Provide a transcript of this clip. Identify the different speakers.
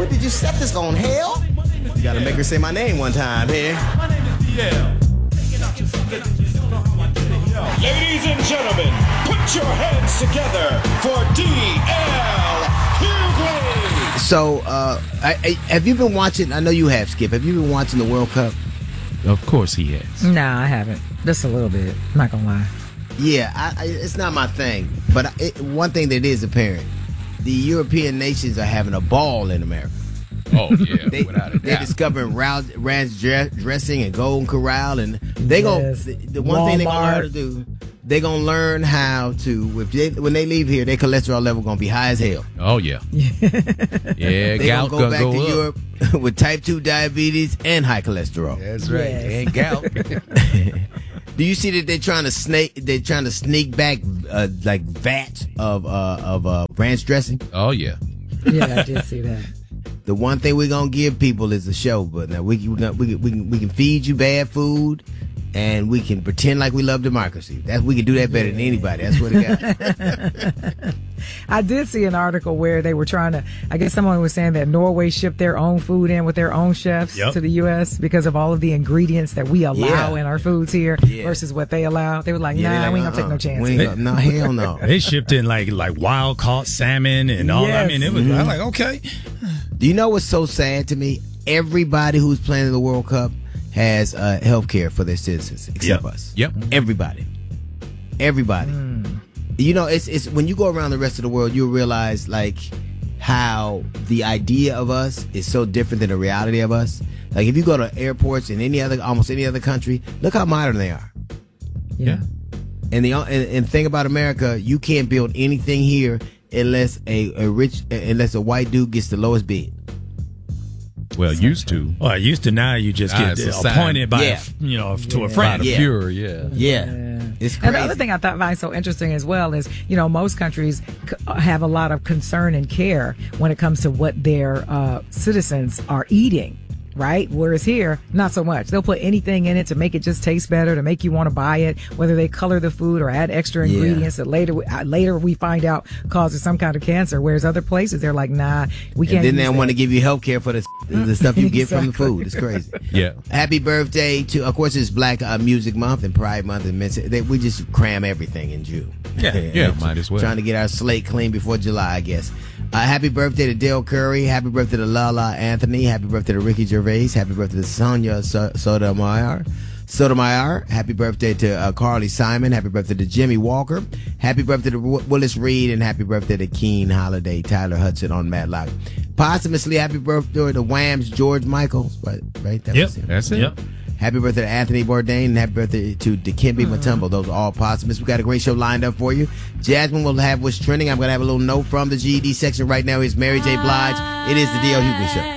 Speaker 1: What did you set this on, hell? You gotta make her say my name one time here. My name is DL.
Speaker 2: Ladies and gentlemen, put your hands together for DL Hughley.
Speaker 1: So, have you been watching? I know you have, Skip. Have you been watching the World Cup?
Speaker 3: Of course he has.
Speaker 4: Nah, I haven't. Just a little bit. I'm not gonna lie.
Speaker 1: Yeah, it's not my thing. But one thing that is apparent, the European nations are having a ball in America.
Speaker 3: Oh, yeah, without a doubt.
Speaker 1: They're discovering ranch dressing and Golden Corral, and they the one thing they're going to learn to do, they're going to learn how to, when they leave here, their cholesterol level going to be high as hell.
Speaker 3: Oh, yeah. Yeah,
Speaker 1: they're going to go back to Europe with type 2 diabetes and high cholesterol.
Speaker 3: That's right. Yes. And gout.
Speaker 1: Do you see that they're trying to sneak back like vats of ranch dressing?
Speaker 3: Oh, yeah.
Speaker 4: Yeah, I did see that.
Speaker 1: The one thing we're gonna give people is a show, but now we can feed you bad food, and we can pretend like we love democracy. We can do that better than anybody. That's what it got.
Speaker 4: I did see an article where they were trying to, I guess someone was saying that Norway shipped their own food in with their own chefs to the U.S. because of all of the ingredients that we allow in our foods here versus what they allow. They were like, nah, we ain't gonna take no chances.
Speaker 1: No, hell no.
Speaker 5: They shipped in like wild caught salmon and all. I mean, it was I was like, okay.
Speaker 1: Do you know what's so sad to me? Everybody who's playing in the World Cup has health care for their citizens, except us.
Speaker 3: Yep.
Speaker 1: Everybody. You know, it's when you go around the rest of the world, you'll realize like how the idea of us is so different than the reality of us. Like if you go to airports in almost any other country, look how modern they are.
Speaker 4: Yeah.
Speaker 1: And thing about America, you can't build anything here unless unless a white dude gets the lowest bid.
Speaker 3: Well, used to.
Speaker 5: Well, used to. Now you just get appointed by, to a friend.
Speaker 3: Pure,
Speaker 1: It's crazy.
Speaker 4: And the other thing I find so interesting as well is, most countries have a lot of concern and care when it comes to what their citizens are eating. Right? Whereas here, not so much. They'll put anything in it to make it just taste better, to make you want to buy it, whether they color the food or add extra ingredients that later we find out causes some kind of cancer. Whereas other places, they're like, nah, we can't.
Speaker 1: And then they want to give you health care for the stuff you get from the food. It's crazy.
Speaker 3: Yeah.
Speaker 1: Happy birthday to, of course, it's Black Music Month and Pride Month. And we just cram everything in June.
Speaker 3: Yeah, might as well.
Speaker 1: Trying to get our slate clean before July, I guess. Happy birthday to Dale Curry. Happy birthday to Lala Anthony. Happy birthday to Ricky Gervais. Happy birthday to Sonia Sotomayor. Happy birthday to Carly Simon. Happy birthday to Jimmy Walker. Happy birthday to Willis Reed. And happy birthday to Keen Holiday, Tyler Hudson on Matlock. Posthumously, happy birthday to Wham's George Michaels. Right?
Speaker 3: That's it.
Speaker 5: Yep.
Speaker 1: Happy birthday to Anthony Bourdain, and happy birthday to Dikembe Mutombo. Those are all posthumous. We got a great show lined up for you. Jasmine will have what's trending. I'm going to have a little note from the GED section right now. It's Mary J. Blige. It is the D.L. Hughley Show.